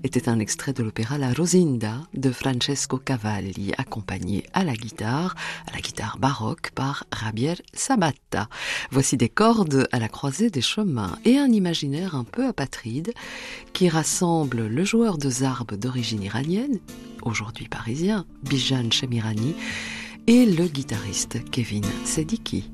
était un extrait de l'opéra La Rosinda de Francesco Cavalli, accompagné à la guitare baroque par Javier Sabatta. Voici des cordes à la croisée des chemins et un imaginaire un peu apatride qui rassemble le joueur de zarb d'origine iranienne, aujourd'hui parisien, Bijan Shemirani, et le guitariste Kevin Sediki.